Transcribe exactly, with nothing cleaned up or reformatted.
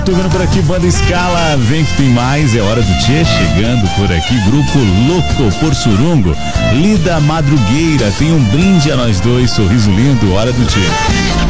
Tocando por aqui, Banda Escala, vem que tem mais, é hora do Tchê, chegando por aqui, Grupo Louco por Surungo, Lida Madrugueira, tem um brinde a nós dois, sorriso lindo, hora do Tchê.